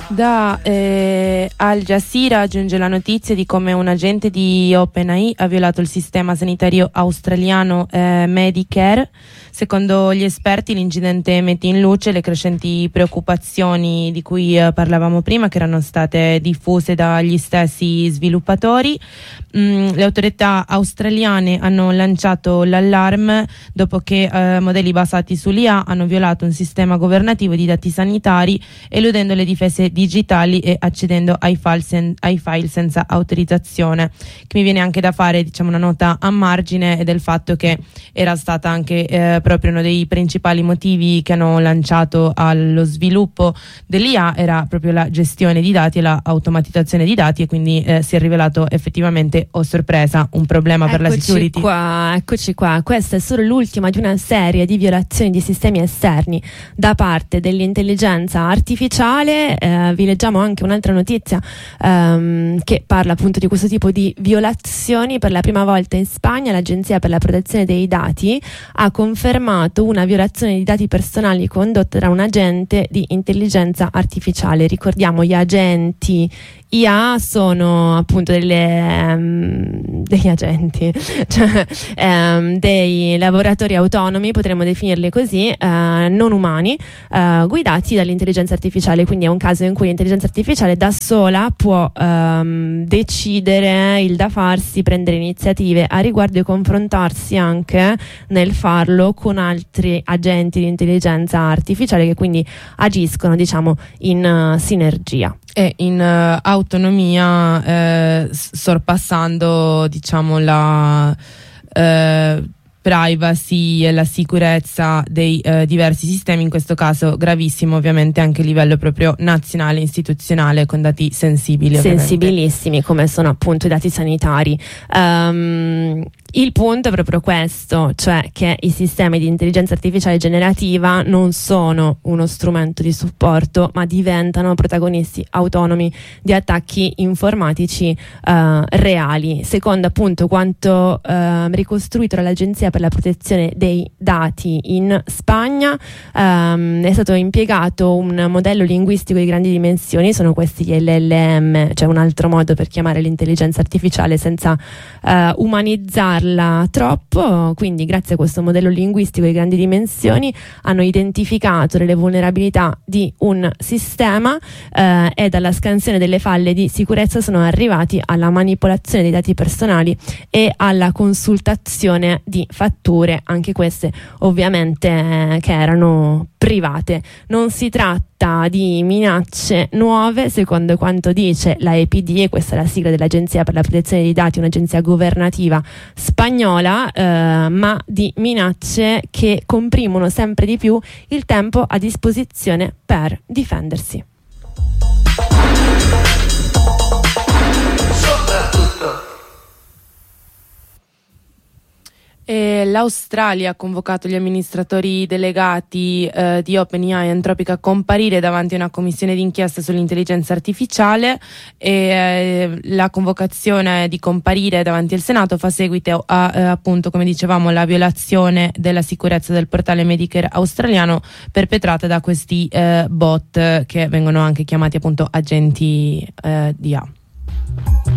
Da Al Jazeera giunge la notizia di come un agente di OpenAI ha violato il sistema sanitario australiano Medicare. Secondo gli esperti l'incidente mette in luce le crescenti preoccupazioni di cui parlavamo prima, che erano state diffuse dagli stessi sviluppatori. Le autorità australiane hanno lanciato l'allarme dopo che modelli basati sull'IA hanno violato un sistema governativo di dati sanitari, eludendo le difese digitali e accedendo ai file senza autorizzazione. Che mi viene anche da fare, una nota a margine del fatto che era stata anche proprio uno dei principali motivi che hanno lanciato allo sviluppo dell'IA era proprio la gestione di dati e la automatizzazione di dati, e quindi si è rivelato effettivamente, oh sorpresa, un problema per la security. Eccoci qua, questa è solo l'ultima di una serie di violazioni di sistemi esterni da parte dell'intelligenza artificiale. Vi leggiamo anche un'altra notizia che parla appunto di questo tipo di violazioni. Per la prima volta in Spagna l'Agenzia per la protezione dei dati ha confermato una violazione di dati personali condotta da un agente di intelligenza artificiale. Ricordiamo, gli agenti IA sono appunto degli agenti, dei lavoratori autonomi, potremmo definirli così, non umani, guidati dall'intelligenza artificiale. Quindi è un caso in cui l'intelligenza artificiale da sola può decidere il da farsi, prendere iniziative a riguardo e confrontarsi anche nel farlo con altri agenti di intelligenza artificiale che quindi agiscono in sinergia e in autonomia, sorpassando la privacy e la sicurezza dei diversi sistemi, in questo caso gravissimo ovviamente anche a livello proprio nazionale, istituzionale, con dati sensibili sensibilissimi come sono appunto i dati sanitari. Il punto è proprio questo, cioè che i sistemi di intelligenza artificiale generativa non sono uno strumento di supporto, ma diventano protagonisti autonomi di attacchi informatici reali. Secondo appunto quanto ricostruito dall'Agenzia per la protezione dei dati in Spagna, è stato impiegato un modello linguistico di grandi dimensioni, sono questi gli LLM, cioè un altro modo per chiamare l'intelligenza artificiale senza umanizzarla troppo. Quindi grazie a questo modello linguistico di grandi dimensioni hanno identificato delle vulnerabilità di un sistema e dalla scansione delle falle di sicurezza sono arrivati alla manipolazione dei dati personali e alla consultazione di fatture, anche queste ovviamente che erano private. Non si tratta di minacce nuove, secondo quanto dice la EPD, e questa è la sigla dell'Agenzia per la protezione dei dati, un'agenzia governativa spagnola, ma di minacce che comprimono sempre di più il tempo a disposizione per difendersi. L'Australia ha convocato gli amministratori delegati di OpenAI e Anthropic a comparire davanti a una commissione d'inchiesta sull'intelligenza artificiale, e la convocazione di comparire davanti al Senato fa seguito a appunto, come dicevamo, la violazione della sicurezza del portale Medicare australiano perpetrata da questi bot che vengono anche chiamati appunto agenti di IA.